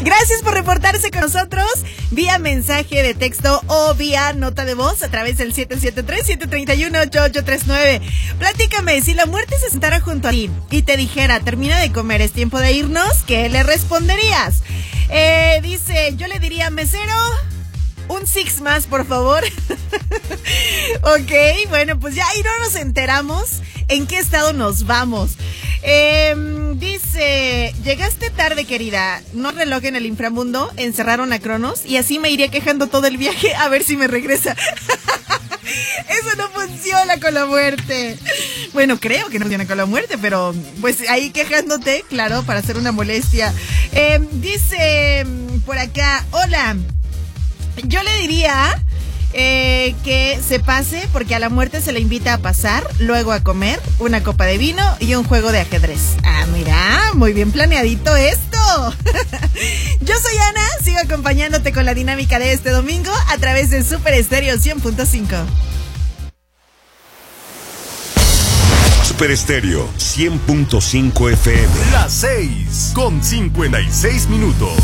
Gracias por reportarse con nosotros vía mensaje de texto o vía nota de voz a través del 773-731-8839. Platícame, si la muerte se sentara junto a ti y te dijera, termina de comer, es tiempo de irnos, ¿qué le responderías? Dice, yo le diría, mesero, un six más, por favor. Ok, bueno, pues ya ahí no nos enteramos en qué estado nos vamos. Dice, llegaste tarde, querida. No reloj en el inframundo, encerraron a Cronos y así me iría quejando todo el viaje a ver si me regresa. Eso no funciona con la muerte. Bueno, creo que no funciona con la muerte, pero pues ahí quejándote, claro, para hacer una molestia. Dice por acá, hola. Yo le diría que se pase porque a la muerte se le invita a pasar, luego a comer, una copa de vino y un juego de ajedrez. Ah, mira, muy bien planeadito esto. Yo soy Ana, sigo acompañándote con la dinámica de este domingo a través de Super Estéreo 100.5. Super Estéreo 100.5 FM. Las 6:56 minutos.